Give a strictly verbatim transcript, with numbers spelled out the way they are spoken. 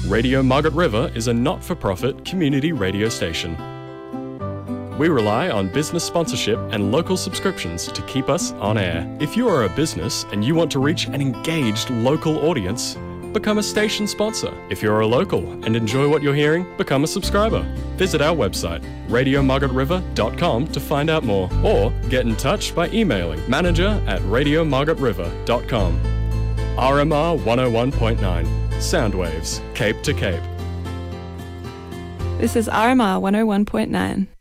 Radio Margaret River is a not-for-profit community radio station. We rely on business sponsorship and local subscriptions to keep us on air. If you are a business and you want to reach an engaged local audience, become a station sponsor. If you're a local and enjoy what you're hearing, become a subscriber. Visit our website, radio margaret river dot com, to find out more, or get in touch by emailing manager at radio margaret river dot com. R M R one oh one point nine, Soundwaves, Cape to Cape. This is R M R one oh one point nine.